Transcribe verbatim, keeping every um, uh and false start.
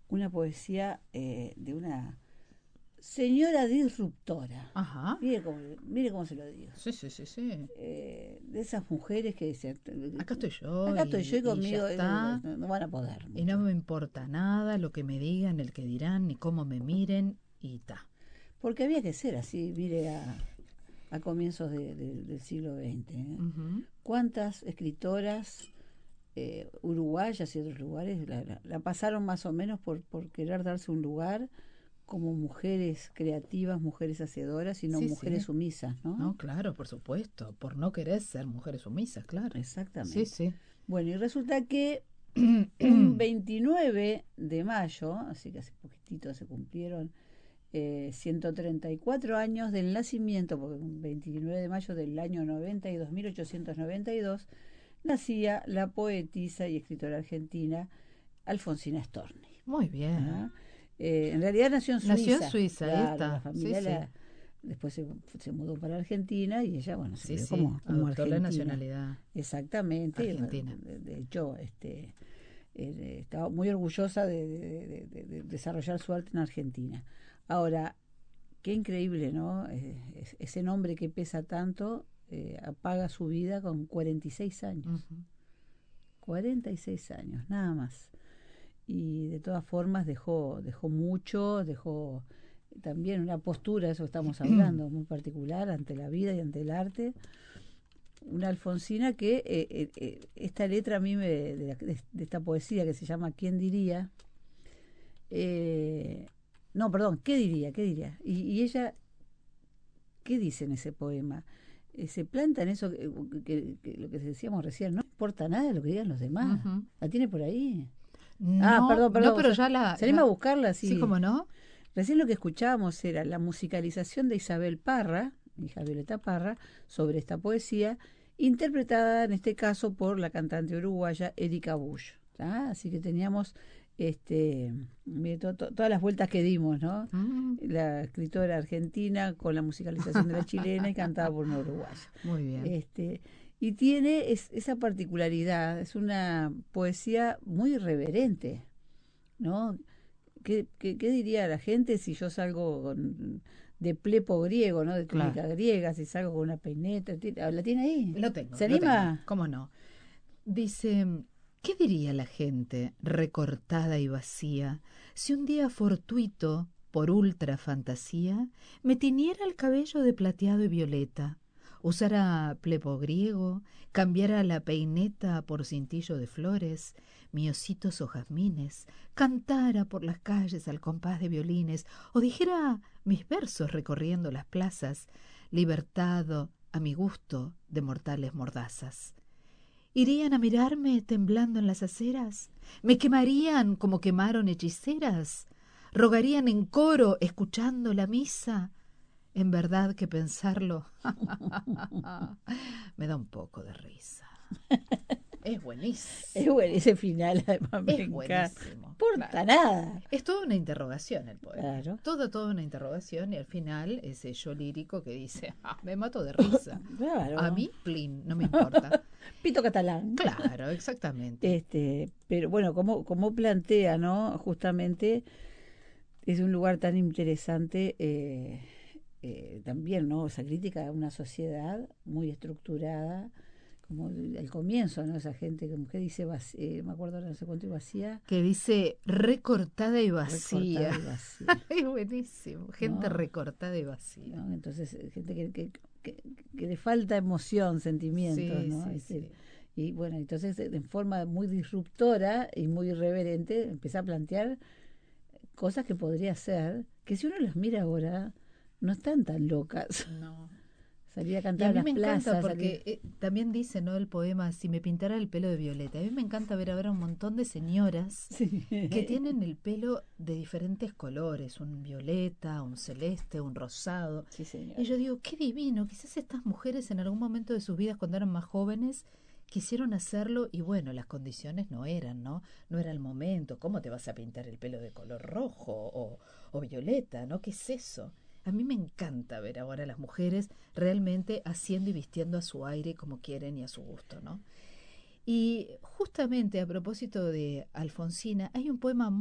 una poesía eh, de una señora disruptora. Ajá. Mire cómo, mire cómo se lo digo. Sí, sí, sí, sí. Eh, de esas mujeres que dicen, Acá estoy yo acá estoy yo y, y y ya conmigo eh, está. no, no van a poder Y no mucho. me importa nada lo que me digan, el que dirán, ni cómo me miren, y ta. Porque había que ser así, mire, a, a comienzos de- de- del siglo veinte. ¿eh? Ujú. ¿Cuántas escritoras eh, uruguayas y otros lugares la, la- la pasaron más o menos por, por querer darse un lugar como mujeres creativas, mujeres hacedoras y no Sí, mujeres sí. sumisas, ¿no? No, claro, por supuesto. Por no querer ser mujeres sumisas, claro. Sí, Exactamente. sí. Bueno, y resulta que un veintinueve de mayo, así que hace poquitito se cumplieron eh, ciento treinta y cuatro años del nacimiento, porque un veintinueve de mayo del año noventa y dos, mil ochocientos noventa y dos, nacía la poetisa y escritora argentina Alfonsina Storni. Muy bien. ¿Ah? Eh, en realidad nació en Nació en Suiza, Suiza, ahí claro, la está. Sí, familia sí. la, después se, se mudó para Argentina y ella, bueno, se Sí, crió sí. como, como Adoptó la argentina. nacionalidad Exactamente, y, bueno, argentina. de, de hecho, este, eh, estaba muy orgullosa de, de- de- de- de desarrollar su arte en Argentina. Ahora, qué increíble, ¿no? Eh, es- ese nombre que pesa tanto eh, apaga su vida con cuarenta y seis años. Ujú. cuarenta y seis años, nada más. Y de todas formas dejó, dejó mucho, dejó también una postura, eso estamos hablando, muy particular ante la vida y ante el arte. Una Alfonsina que eh, eh, eh, esta letra a mí me, de, la- de- de esta poesía que se llama ¿Quién diría? Eh, no, perdón, ¿qué diría? ¿Qué diría? Y, y ella, ¿qué dice en ese poema? Eh, se planta en eso que, que- que lo que decíamos recién, no importa nada lo que digan los demás. Ujú. ¿La tiene por ahí? Ah, No, perdón, no, perdón. pero sa- ya la, ¿Se anima a la... buscarla? Sí, Sí. como no. Recién lo que escuchábamos era la musicalización de Isabel Parra, hija Violeta Parra, sobre esta poesía, interpretada en este caso por la cantante uruguaya Erika Bush. ¿Tá? Así que teníamos este, mire, to- to- todas las vueltas que dimos, ¿no? Mm. La escritora argentina con la musicalización de la chilena y cantada por una uruguaya. Muy bien. Este, y tiene es- esa particularidad, es una poesía muy irreverente, ¿no? ¿Qué, qué, qué diría la gente si yo salgo con, de plepo griego, ¿no? De Claro. túnica griega, si salgo con una peineta? ¿La tiene ahí? Lo tengo, ¿Se lo tengo. anima? ¿Cómo no? Dice, ¿qué diría la gente, recortada y vacía, si un día fortuito, por ultra fantasía, me tiñera el cabello de plateado y violeta, usara plepo griego, cambiara la peineta por cintillo de flores, miositos o jazmines, cantara por las calles al compás de violines, o dijera mis versos recorriendo las plazas, libertado a mi gusto de mortales mordazas? ¿Irían a mirarme temblando en las aceras? ¿Me quemarían como quemaron hechiceras? ¿Rogarían en coro escuchando la misa? En verdad que pensarlo me da un poco de risa. Es Es buenísimo. bueno, ese final además me Es encanta. buenísimo. No importa nada. Es toda una interrogación el poema. Claro. Todo, toda una interrogación y al final ese yo lírico que dice, ah, me mato de risa. Claro. A mí, plin, no me importa. Pito catalán. Claro, exactamente. Este, pero bueno, como, como plantea, ¿no? Justamente es un lugar tan interesante eh, eh, también, ¿no? Esa crítica a una sociedad muy estructurada, como el- al comienzo, ¿no? Esa gente como que dice, vac- eh, me acuerdo ahora no sé cuánto, y vacía, Que dice recortada y recortada vacía. y vacía, Es buenísimo. Gente ¿no? recortada y vacía. ¿No? Entonces, eh, gente que, que, que, que le falta emoción, sentimientos, Sí, ¿no? sí, Este, sí. y bueno, entonces de, de forma muy disruptora y muy irreverente empieza a plantear cosas que podría ser, que si uno las mira ahora, no están tan locas. No. Salir a Y cantar a a mí las me encanta plazas, porque salir... eh, también dice, ¿no? El poema, si me pintara el pelo de violeta. A mí me encanta ver ahora un montón de señoras Sí. que tienen el pelo de diferentes colores, un violeta, un celeste, un rosado. Sí, señor. Y yo digo, qué divino, quizás estas mujeres en algún momento de sus vidas cuando eran más jóvenes quisieron hacerlo y bueno, las condiciones no eran, ¿no? No era el momento. ¿Cómo te vas a pintar el pelo de color rojo o, o violeta, ¿no? ¿Qué es eso? A mí me encanta ver ahora a las mujeres realmente haciendo y vistiendo a su aire como quieren y a su gusto, ¿no? Y justamente a propósito de Alfonsina, hay un poema